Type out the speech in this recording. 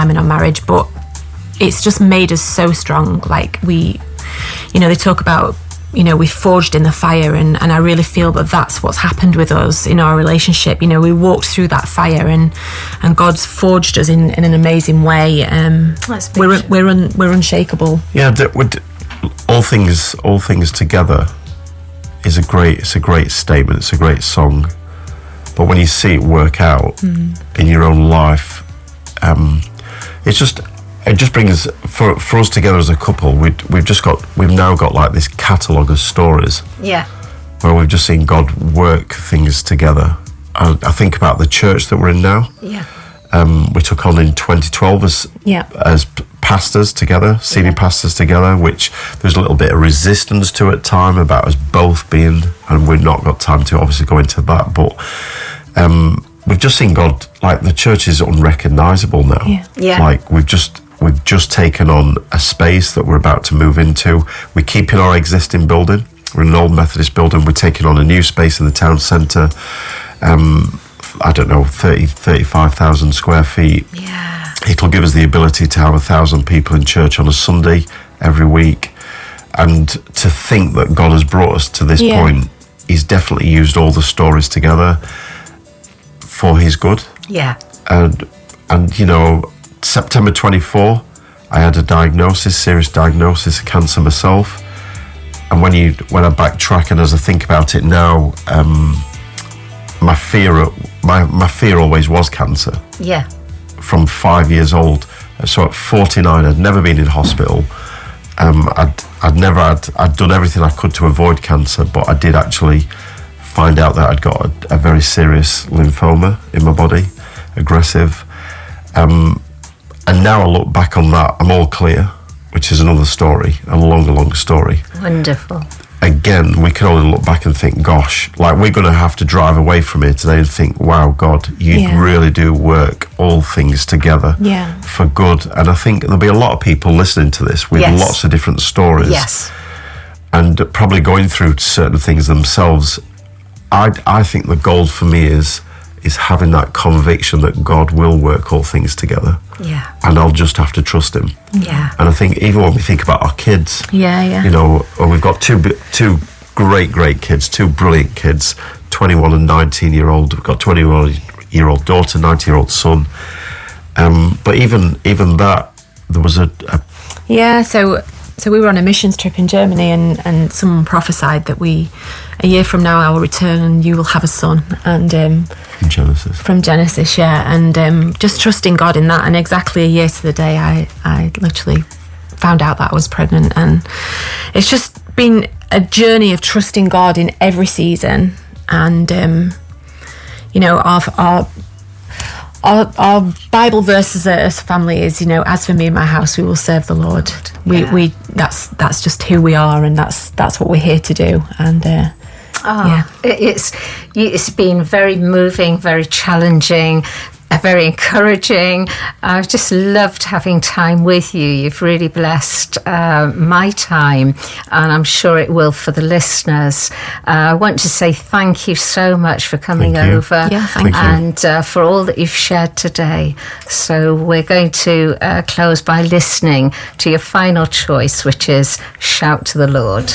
time in our marriage, but it's just made us so strong. Like we, they talk about, we forged in the fire, and I really feel that that's what's happened with us in our relationship. We walked through that fire, and God's forged us in an amazing way. We're unshakable. Yeah, all things together is it's a great statement. It's a great song, but when you see it work out in your own life, it just brings for us together as a couple. We've now got like this catalogue of stories. Yeah. Where we've just seen God work things together. I think about the church that we're in now. Yeah. We took on in 2012 as pastors together, senior pastors together, which there's a little bit of resistance to at time about us both being, and we've not got time to obviously go into that, but we've just seen God, like the church is unrecognisable now. Yeah. Like we've just taken on a space that we're about to move into. We keep in our existing building. We're in an old Methodist building. We're taking on a new space in the town centre. 35,000 square feet. Yeah. It'll give us the ability to have 1,000 people in church on a Sunday every week. And to think that God has brought us to this point, He's definitely used all the stories together for His good. Yeah. And September 24, I had a serious diagnosis of cancer myself. And when I backtrack and as I think about it now, my fear always was cancer. Yeah. From 5 years old. So at 49, I'd never been in hospital. I'd done everything I could to avoid cancer, but I did actually find out that I'd got a very serious lymphoma in my body, aggressive. And now I look back on that, I'm all clear, which is another story, a long story. Wonderful. Again, we can only look back and think, gosh, like we're going to have to drive away from here today and think, wow, God, you really do work all things together for good. And I think there'll be a lot of people listening to this with lots of different stories. Yes. And probably going through certain things themselves. I think the goal for me is having that conviction that God will work all things together. Yeah. And I'll just have to trust Him. Yeah. And I think even when we think about our kids, we've got two great kids, two brilliant kids, 21 and 19-year-old. We've got 21-year-old daughter, 19-year-old son. But even that, there was So we were on a missions trip in Germany, and someone prophesied that a year from now I will return and you will have a son. And from Genesis, and just trusting God in that. And exactly a year to the day, I literally found out that I was pregnant, and it's just been a journey of trusting God in every season. And our Bible verses as a family is, as for me and my house, we will serve the Lord. We that's just who we are, and that's what we're here to do. And it's been very moving, very challenging, very encouraging. I've just loved having time with you. You've really blessed my time, and I'm sure it will for the listeners. I want to say thank you so much for coming over, thank you. And for all that you've shared today. So we're going to close by listening to your final choice, which is Shout to the Lord.